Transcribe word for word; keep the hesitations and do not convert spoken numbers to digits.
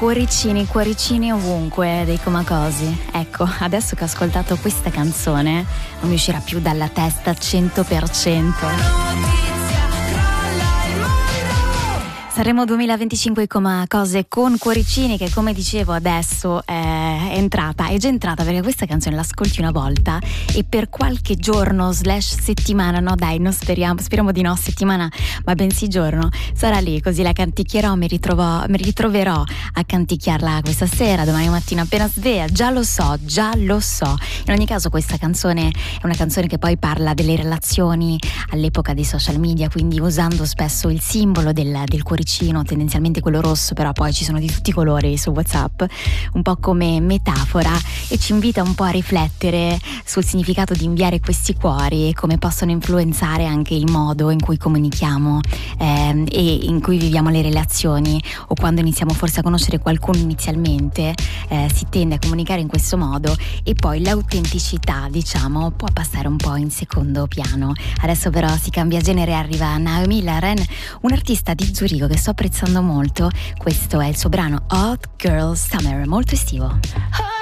cuoricini, cuoricini ovunque dei Comacosi. Ecco, adesso che ho ascoltato questa canzone non mi uscirà più dalla testa cento per cento. Sanremo duemilaventicinque Comacose con Cuoricini, che come dicevo adesso è entrata, è già entrata perché questa canzone l'ascolti una volta e per qualche giorno slash settimana, no dai, non speriamo, speriamo di no settimana, ma bensì giorno, sarà lì, così la canticchierò, mi, ritrovò, mi ritroverò a canticchiarla questa sera, domani mattina appena sveglia, già lo so, già lo so. In ogni caso questa canzone è una canzone che poi parla delle relazioni all'epoca dei social media, quindi usando spesso il simbolo del, del cuoricino, tendenzialmente quello rosso, però poi ci sono di tutti i colori su WhatsApp, un po' come metafora, e ci invita un po' a riflettere sul significato di inviare questi cuori e come possono influenzare anche il modo in cui comunichiamo eh, e in cui viviamo le relazioni, o quando iniziamo forse a conoscere qualcuno inizialmente eh, si tende a comunicare in questo modo e poi l'autenticità, diciamo, può passare un po' in secondo piano. Adesso però si cambia genere e arriva Naomi Laren, un'artista di Zurigo che sto apprezzando molto. Questo è il suo brano Hot Girl Summer, molto estivo.